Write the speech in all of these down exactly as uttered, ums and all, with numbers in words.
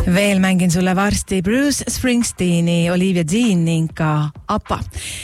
Veel mängin sulle varsti Bruce Springsteeni, Olivia Dean ning ka ABBA.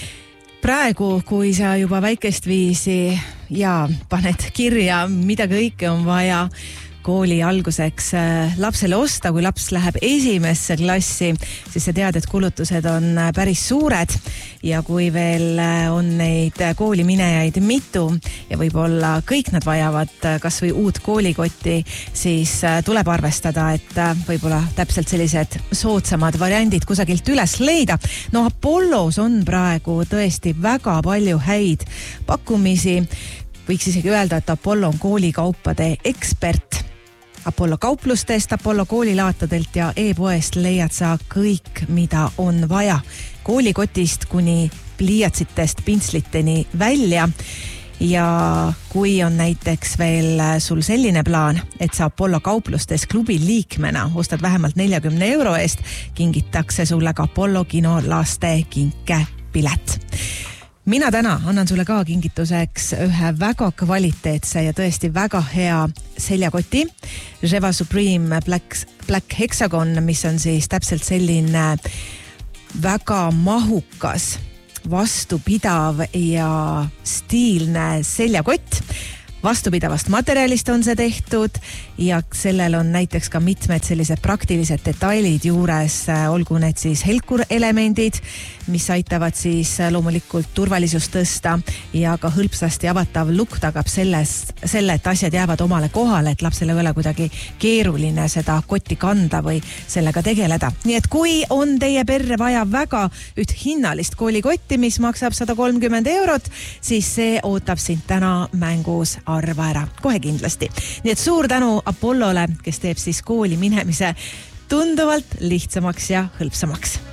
Praegu, kui sa juba väikest viisi ja paned kirja, mida kõike on vaja kooli alguseks lapsele osta, kui laps läheb esimesse klassi, siis sa tead, et kulutused on päris suured ja kui veel on neid kooli minejaid mitu ja võib-olla kõik nad vajavad kas või uut koolikotti, siis tuleb arvestada, et võib-olla täpselt sellised soodsamad variandid kusagilt üles leida. No Apollos on praegu tõesti väga palju häid pakkumisi. Võiks isegi öelda, et Apollo on koolikaupade ekspert. Apollo kauplustest, Apollo koolilaatadelt ja e-poest leiad sa kõik, mida on vaja. Koolikotist kuni pliiatsitest pintsliteni välja. Ja kui on näiteks veel sul selline plaan, et sa Apollo kauplustes klubi liikmena ostad vähemalt neljakümne euro eest, kingitakse sulle ka Apollo kino laste kinkepilet. Mina täna annan sulle ka kingituseks ühe väga kvaliteetse ja tõesti väga hea seljakoti. Jeva Supreme Black, Black Hexagon, mis on siis täpselt selline väga mahukas, vastupidav ja stiilne seljakott. Vastupidavast materjalist on see tehtud ja sellel on näiteks ka mitmed sellised praktilised detailid juures, olgu need siis helkurelemendid, mis aitavad siis loomulikult turvalisust tõsta ja ka hõlpsasti avatav lukk tagab sellest, selle, et asjad jäävad omale kohale, et lapsele ei ole kuidagi keeruline seda kotti kanda või sellega tegeleda. Nii et kui on teie perre vaja väga üht hinnalist koolikotti, mis maksab sada kolmkümmend eurot, siis see ootab sind täna mängus arva ära, kohe kindlasti. Nii et suur tänu Apollole, kes teeb siis kooli minemise tunduvalt lihtsamaks ja hõlpsamaks.